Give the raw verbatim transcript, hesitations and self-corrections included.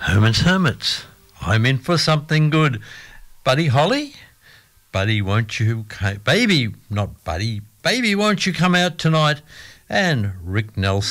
Herman's Hermits. I'm in for something good. Buddy Holly? Buddy, won't you... Co- baby, not Buddy. Baby, won't you come out tonight? And Rick Nelson.